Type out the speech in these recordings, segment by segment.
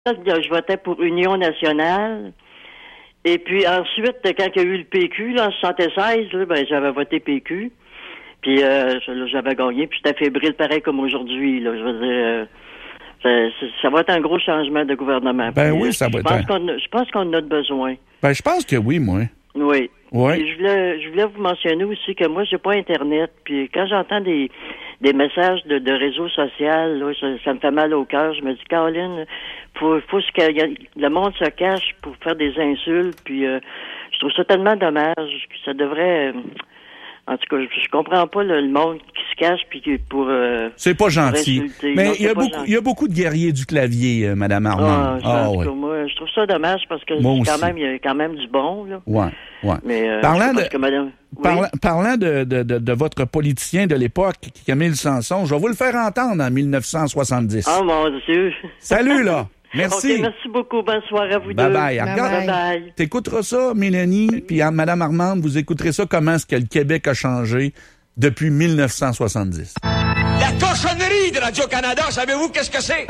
je votais pour Union nationale. Et puis ensuite, quand il y a eu le PQ, là, en 76, là, ben, j'avais voté PQ. Puis j'avais gagné, puis j'étais fébrile pareil comme aujourd'hui. Là, je veux dire, ça va être un gros changement de gouvernement. Ben puis, oui, ça va être. Je pense qu'on en a besoin. Ben je pense que oui, moi. Oui. Oui. Et je voulais vous mentionner aussi que moi, j'ai pas Internet. Puis quand j'entends des messages de réseau social, là, ça me fait mal au cœur. Je me dis, Caroline, faut que le monde se cache pour faire des insultes. Puis je trouve ça tellement dommage que ça devrait. En tout cas, je comprends pas le monde qui se cache puis pour. C'est pas gentil. Mais non, il y a beaucoup de guerriers du clavier, Madame Armand. En tout cas, moi, je trouve ça dommage parce que il y a quand même du bon là. Ouais. Mais parlant parlant de votre politicien de l'époque, Camille Sanson, je vais vous le faire entendre en 1970. Oh mon Dieu. Salut là. Merci. Okay, merci beaucoup. Bonne soirée à vous deux. Bye. Regarde, bye. T'écouteras ça, Mélanie, puis Madame Armande, vous écouterez ça, comment est-ce que le Québec a changé depuis 1970. La cochonnerie de Radio-Canada, savez-vous qu'est-ce que c'est?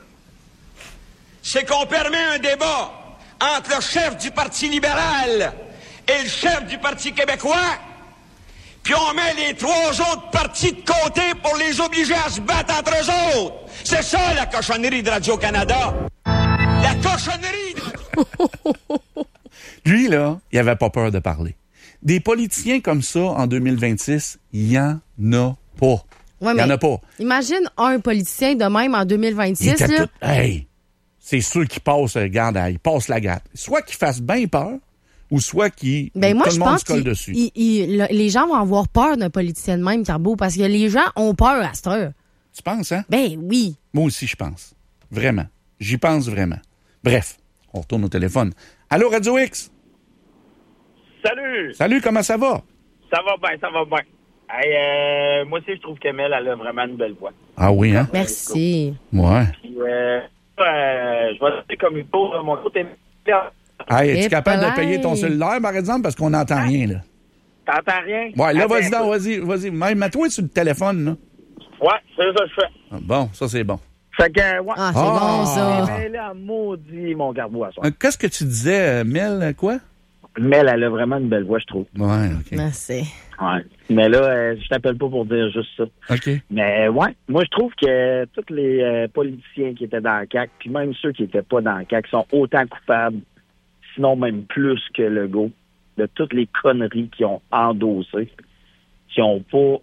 C'est qu'on permet un débat entre le chef du Parti libéral et le chef du Parti québécois, puis on met les trois autres partis de côté pour les obliger à se battre entre eux autres. C'est ça, la cochonnerie de Radio-Canada. La cochonnerie! Lui, là, il avait pas peur de parler. Des politiciens comme ça, en 2026, il y en a pas. Ouais, il y en a pas. Imagine un politicien de même en 2026. Là. Hey, c'est sûr qu'il passe, regarde, il passe la gratte. Soit qu'il fasse bien peur, ou soit qu'il tout le monde se colle dessus. Les gens vont avoir peur d'un politicien de même, Carbo, parce que les gens ont peur à cette heure. Tu penses, hein? Ben oui. Moi aussi, je pense. Vraiment. J'y pense vraiment. Bref, on retourne au téléphone. Allô, Radio X? Salut! Salut, comment ça va? Ça va bien. Hey, moi aussi, je trouve qu'Emile, elle a vraiment une belle voix. Ah oui, hein? Merci. Ouais. Puis, je vais dire comme il faut, mon côté... Hey, es-tu capable de payer ton cellulaire, par exemple, parce qu'on n'entend rien, là? T'entends rien? Ouais, là, vas-y. Même mets-toi sur le téléphone, là. Ouais, c'est ça que je fais. Ah, bon, ça, c'est bon. Fait que, ouais. Ah, c'est bon, ça. Mais là, maudit, mon garbo à soi. Qu'est-ce que tu disais, Mel, quoi? Mel, elle a vraiment une belle voix, je trouve. Ouais, OK. Merci. Ouais. Mais là, je t'appelle pas pour dire juste ça. OK. Mais ouais, moi, je trouve que tous les politiciens qui étaient dans le CAQ, puis même ceux qui étaient pas dans le CAQ, sont autant coupables, sinon même plus que Legault, de toutes les conneries qu'ils ont endossées, qui ont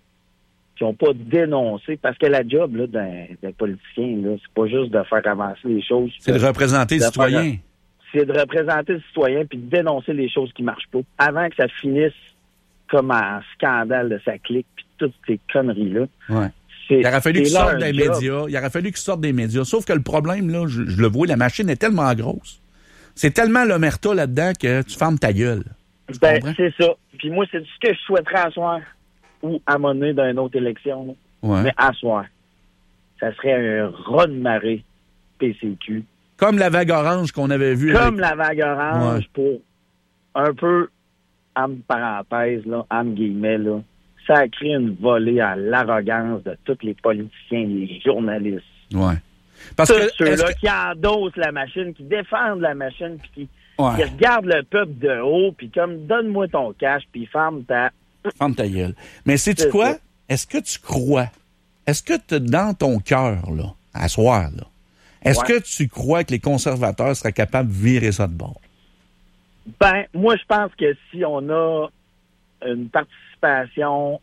pas dénoncé, parce que la job là, d'un politicien, là, c'est pas juste de faire avancer les choses. C'est de représenter le citoyen. C'est de représenter le citoyen puis de dénoncer les choses qui marchent pas, avant que ça finisse comme un scandale de sa clique puis toutes ces conneries-là. Ouais. Il aurait fallu qu'ils sortent des médias. Il aurait fallu qu'ils sortent des médias. Sauf que le problème, là, je le vois, la machine est tellement grosse. C'est tellement l'omerta là-dedans que tu fermes ta gueule. Ben, c'est ça. Puis moi, c'est ce que je souhaiterais à soir ou à monnaie d'une autre élection. Là. Ouais. Mais à soir, ça serait un raz de marée PCQ. Comme la vague orange qu'on avait vue. Comme la vague orange pour un peu, entre parenthèses, là, entre guillemets, là, ça a créé une volée à l'arrogance de tous les politiciens, les journalistes. Ouais. Parce que ceux-là qui endossent la machine, qui défendent la machine, puis qui regardent le peuple de haut, puis comme donne-moi ton cash, puis ferme ta gueule. Mais sais-tu quoi? Est-ce que tu crois? Est-ce que dans ton cœur, là, à soir, là, est-ce que tu crois que les conservateurs seraient capables de virer ça de bord? Ben, moi, je pense que si on a une participation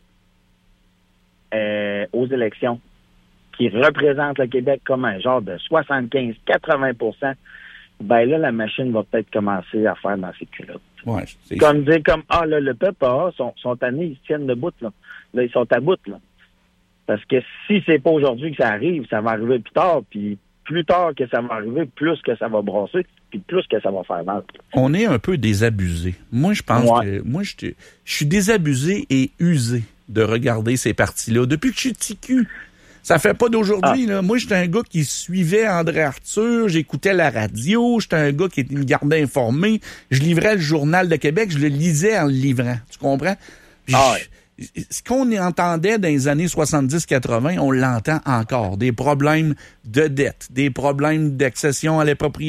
aux élections qui représente le Québec comme un genre de 75-80%, ben là, la machine va peut-être commencer à faire dans ses culottes. Ouais, comme dire, là, le peuple, sont tannés, ils se tiennent debout, là. Là, ils sont à bout, là. Parce que si c'est pas aujourd'hui que ça arrive, ça va arriver plus tard, puis plus tard que ça va arriver, plus que ça va brasser, puis plus que ça va faire mal. On est un peu désabusé. Moi, je pense que je suis désabusé et usé de regarder ces partis-là. Depuis que je suis TQ, ça fait pas d'aujourd'hui. Là. Moi, j'étais un gars qui suivait André Arthur, j'écoutais la radio, j'étais un gars qui me gardait informé, je livrais le Journal de Québec, je le lisais en le livrant. Tu comprends? ce qu'on entendait dans les années 70-80, on l'entend encore. Des problèmes de dette, des problèmes d'accession à la propriété,